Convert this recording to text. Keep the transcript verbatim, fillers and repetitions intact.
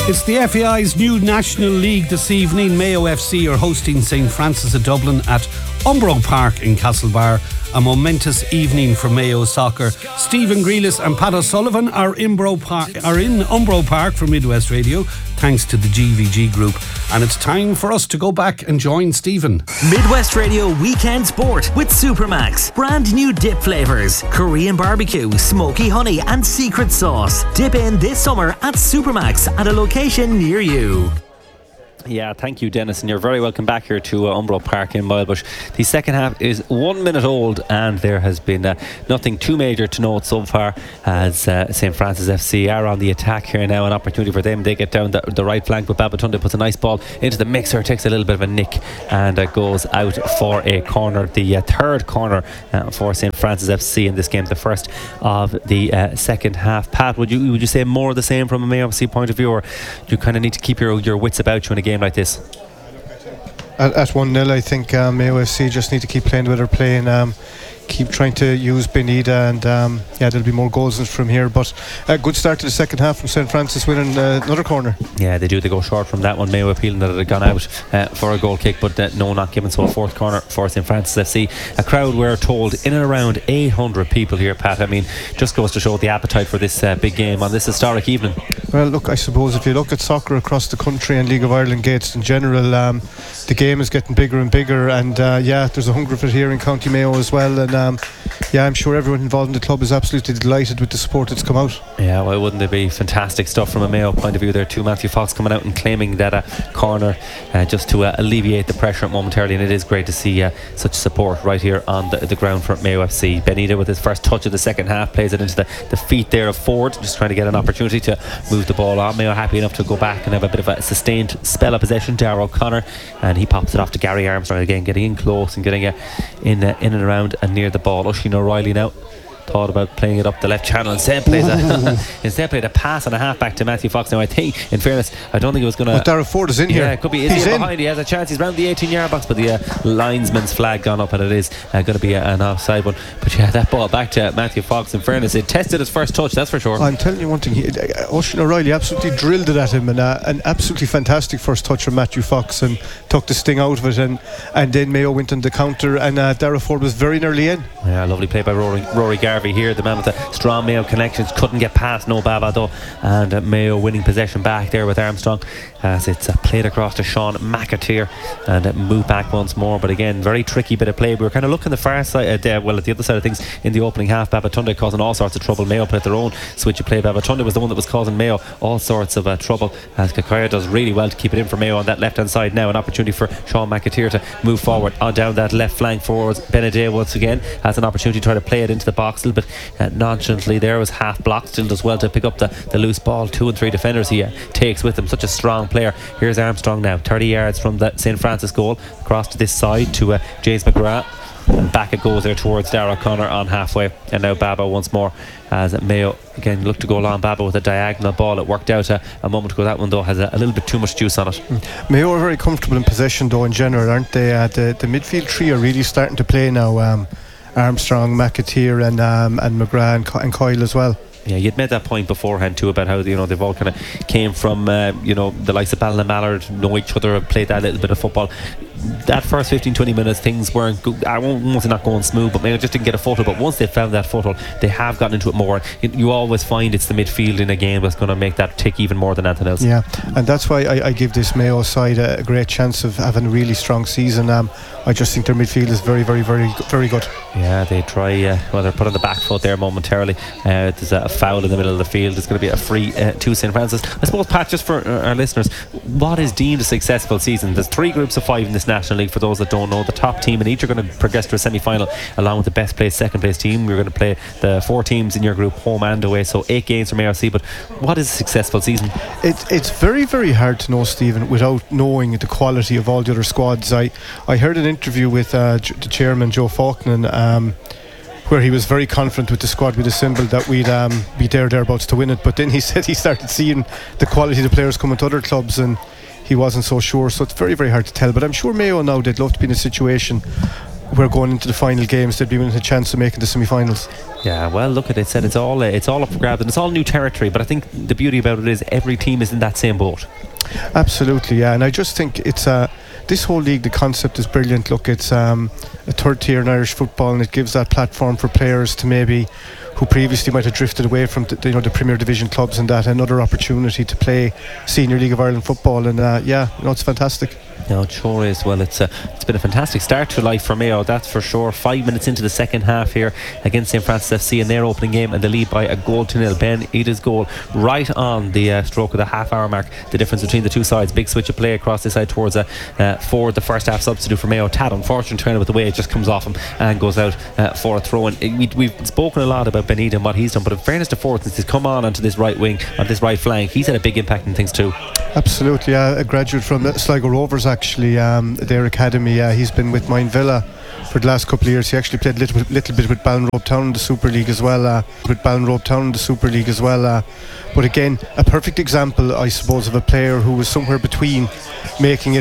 It's the F A I's new National League this evening. Mayo F C are hosting St Francis of Dublin at Umbro Park in Castlebar. A momentous evening for Mayo soccer. Stephen Grealis and Pat O'Sullivan are, Imbro Park, are in Umbro Park for Midwest Radio, thanks to the G V G Group. And it's time for us to go back and join Stephen. Midwest Radio Weekend Sport with Supermax. Brand new dip flavours. Korean barbecue, smoky honey and secret sauce. Dip in this summer at Supermax at a location near you. Yeah, thank you, Dennis, and you're very welcome back here to uh, Umbro Park in Milebush. The second half is one minute old, and there has been uh, nothing too major to note so far, as uh, St Francis F C are on the attack here now. An opportunity for them. They get down the, the right flank, but Babatunde puts a nice ball into the mixer, takes a little bit of a nick, and uh, goes out for a corner. The uh, third corner uh, for St Francis F C in this game, the first of the uh, second half. Pat, would you would you say more of the same from a Mayo F C point of view, or do you kind of need to keep your, your wits about you in a game like this? At, at one nil, I think um, Mayo F C just need to keep playing the way they're playing, um, keep trying to use Benita, and um, yeah, there'll be more goals from here. But a good start to the second half from St Francis, winning uh, another corner. Yeah, they do. They go short from that one. Mayo appealing that it had gone out uh, for a goal kick, but uh, no, not given. So a fourth corner for St Francis F C. A crowd, we're told, in and around eight hundred people here, Pat. I mean, just goes to show the appetite for this uh, big game on this historic evening. Well, look, I suppose if you look at soccer across the country and League of Ireland gates in general, um, the game is getting bigger and bigger, and uh, yeah, there's a hunger for it here in County Mayo as well, and um, yeah, I'm sure everyone involved in the club is absolutely delighted with the support that's come out. Yeah, well, wouldn't it be fantastic stuff from a Mayo point of view there too? Matthew Fox coming out and claiming that uh, corner uh, just to uh, alleviate the pressure momentarily, and it is great to see uh, such support right here on the, the ground for Mayo F C. Benita with his first touch of the second half plays it into the, the feet there of Ford, just trying to get an opportunity to move the ball on. Mayo happy enough to go back and have a bit of a sustained spell of possession. Darragh O'Connor, and he pops it off to Gary Armstrong again, getting in close and getting uh, in uh, in and around and near the ball. Oisin O'Reilly now thought about playing it up the left channel, instead plays a instead played a pass and a half back to Matthew Fox. Now I think, in fairness, I don't think it was going to. But Darragh Ford is in here. Yeah, it could be. Is he's he in behind? He has a chance. He's round the eighteen yard box, but the uh, linesman's flag gone up, and it is uh, going to be a, an offside one. But yeah, that ball back to Matthew Fox. In fairness, it tested his first touch, that's for sure. I'm telling you one thing, he, uh, Oisin O'Reilly absolutely drilled it at him, and uh, an absolutely fantastic first touch from Matthew Fox, and took the sting out of it, and and then Mayo went on the counter, and uh, Darragh Ford was very nearly in. Yeah, lovely play by Rory, Rory Garvey here, the man with the strong Mayo connections. Couldn't get past No Baba though, and uh, Mayo winning possession back there with Armstrong, as it's uh, played across to Sean McAteer, and uh, moved back once more. But again, very tricky bit of play. We were kind of looking the far side, uh, well at the other side of things in the opening half. Babatunde causing all sorts of trouble. Mayo played their own switch of play. Babatunde was the one that was causing Mayo all sorts of uh, trouble, as Kakaya does really well to keep it in for Mayo on that left hand side. Now an opportunity for Sean McAteer to move forward on down that left flank forwards. Benedict once again has an opportunity to try to play it into the box a little bit uh, nonchalantly there, was half blocked, still does well to pick up the, the loose ball. Two and three defenders he uh, takes with him. Such a strong player. Here's Armstrong now, thirty yards from the St Francis goal, across to this side to uh, James McGrath, and back it goes there towards Darragh O'Connor on halfway. And now Baba once more, as Mayo again look to go along. Baba with a diagonal ball. It worked out a, a moment ago. That one though has a, a little bit too much juice on it. mm. Mayo are very comfortable in possession though in general, aren't they? Uh, the, the midfield three are really starting to play now. um, Armstrong, McAteer and um, and McGrath and, Co- and Coyle as well. Yeah, you'd made that point beforehand too about how, you know, they've all kind of came from uh, you know, the likes of Ballina Mallard, know each other, have played that little bit of football. That first fifteen twenty minutes things weren't good. I won't want to not going smooth, but Mayo just didn't get a foothold. But once they found that foothold, they have gotten into it more. You, you always find it's the midfield in a game that's going to make that tick even more than anything else. Yeah, and that's why I, I give this Mayo side a, a great chance of having a really strong season. um, I just think their midfield is very very very very good. Yeah, they try uh, well, they're put on the back foot there momentarily. uh, there's a foul in the middle of the field. It's going to be a free uh, to St Francis. I suppose, Pat, just for our listeners, what is deemed a successful season? There's three groups of five in this National League. For those that don't know, the top team in each are going to progress to a semi-final along with the best placed second place team. We're going to play the four teams in your group home and away, so eight games from Mayo F C. But what is a successful season? It, it's very very hard to know, Stephen, without knowing the quality of all the other squads. I, I heard an interview with uh, the chairman Joe Faulkner, um, where he was very confident with the squad we'd assembled that we'd um, be there thereabouts to win it. But then he said he started seeing the quality of the players coming to other clubs, and he wasn't so sure. So it's very very hard to tell. But I'm sure Mayo now, they'd love to be in a situation we're going into the final games, they'd be with a chance of making the semi-finals. Yeah, well, look at it. Said it's all uh, it's all up for grabs, and it's all new territory. But I think the beauty about it is every team is in that same boat. Absolutely, yeah. And I just think it's uh, this whole league. The concept is brilliant. Look, it's um, a third tier in Irish football, and it gives that platform for players to maybe who previously might have drifted away from the, you know, the Premier Division clubs, and that another opportunity to play Senior League of Ireland football. And uh, yeah, you know, it's fantastic. No, it sure is. Well, it's, uh, it's been a fantastic start to life for Mayo, that's for sure. Five minutes into the second half here against Saint Francis F C in their opening game, and they lead by a goal to nil. Ben Ida's goal right on the uh, stroke of the half hour mark. The difference between the two sides. Big switch of play across this side towards uh, uh, for the first half substitute for Mayo. Tad, unfortunate turn with the way it just comes off him and goes out uh, for a throw. And we, we've spoken a lot about Ben Ida and what he's done, but in fairness to Ford, since he's come on onto this right wing, on this right flank, he's had a big impact in things too. Absolutely, yeah. A graduate from Sligo Rovers, actually, um, their academy. Uh, he's been with Mine Villa for the last couple of years. He actually played a little, little bit with Ballinrobe Town in the Super League as well. Uh, with Ballinrobe Town in the Super League as well. Uh, but again, a perfect example, I suppose, of a player who was somewhere between making it